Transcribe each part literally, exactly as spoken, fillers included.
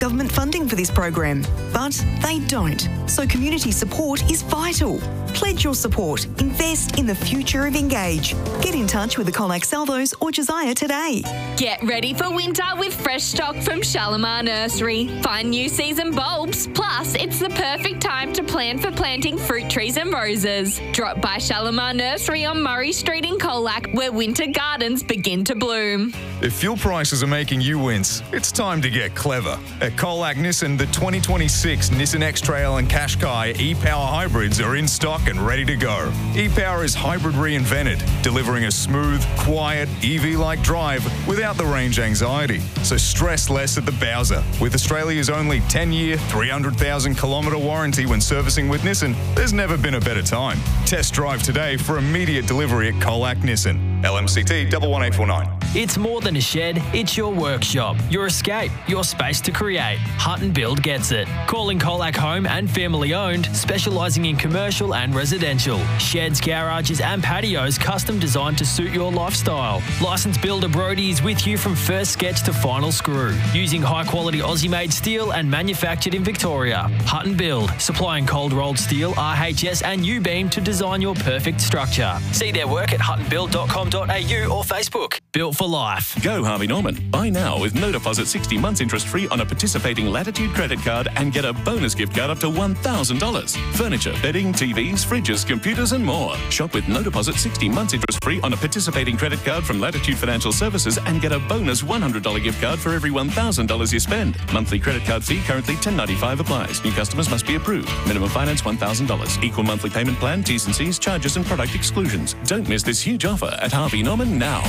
government funding for this program, but they don't. So community support is vital. Pledge your support. Invest in the future of Engage. Get in touch with the Colac Salvos or Josiah today. Get ready for winter with fresh stock from Shalimar Nursery. Find new season bulbs. Plus, it's the perfect time to plan for planting fruit trees and roses. Drop by Shalimar Nursery on Murray Street in Colac, where winter gardens begin to bloom. If fuel prices are making you wince, it's time to get clever. At Colac Nissan, the twenty twenty-six Nissan X-Trail and Qashqai e-Power hybrids are in stock and ready to go. E-Power is hybrid reinvented, delivering a smooth, quiet, E V-like drive without the range anxiety. So stress less at the Bowser. With Australia's only ten-year, three hundred thousand kilometre warranty when servicing with Nissan, there's never been a better time. Test drive today for immediate delivery at Colac Nissan. L M C T one one eight four nine. It's more than a shed, it's your workshop, your escape, your space to create. Hutt and Build gets it. Calling Colac Home and family owned, specialising in commercial and residential. Sheds, garages and patios custom designed to suit your lifestyle. Licensed builder Brodie is with you from first sketch to final screw. Using high quality Aussie made steel and manufactured in Victoria. Hutt and Build, supplying cold rolled steel, R H S and U-beam to design your perfect structure. See their work at hutt and build dot com dot a u or Facebook. Built for life. Go Harvey Norman. Buy now with no deposit sixty months interest free on a participating Latitude credit card and get a bonus gift card up to one thousand dollars. Furniture, bedding, T Vs, fridges, computers and more. Shop with no deposit sixty months interest free on a participating credit card from Latitude Financial Services and get a bonus one hundred dollars gift card for every one thousand dollars you spend. Monthly credit card fee currently ten ninety-five applies. New customers must be approved. Minimum finance one thousand dollars. Equal monthly payment plan, T's and C's, charges and product exclusions. Don't miss this huge offer at Harvey Norman now.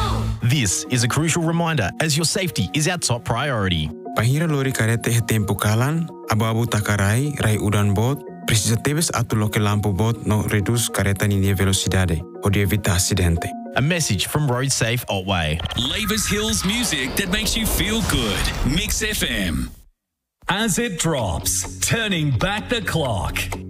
This is a crucial reminder as your safety is our top priority. Pahira lori karete he tempo kalan, abu-abu takarai, rai udan bot, precisa tebes atu loke lampu bot no reduz kareta ni dia velocidade, o dia evita acidente. A message from Road Safe Otway. Lavers Hills music that makes you feel good. Mix F M. As it drops, turning back the clock.